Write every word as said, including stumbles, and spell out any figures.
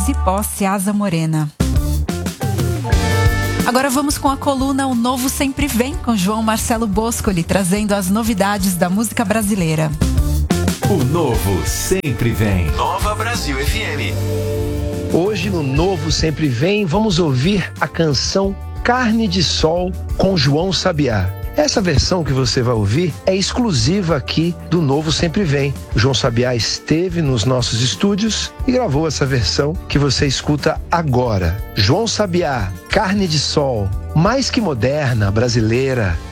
Cipó Ceasa Morena. Agora vamos com a coluna O Novo Sempre Vem, com João Marcelo Boscoli, trazendo as novidades da música brasileira. O Novo Sempre Vem. Nova Brasil F M. Hoje no Novo Sempre Vem, vamos ouvir a canção Carne de Sol com João Sabiá. Essa versão que você vai ouvir é exclusiva aqui do Novo Sempre Vem. O João Sabiá esteve nos nossos estúdios e gravou essa versão que você escuta agora. João Sabiá, Carne de Sol, mais que moderna, brasileira,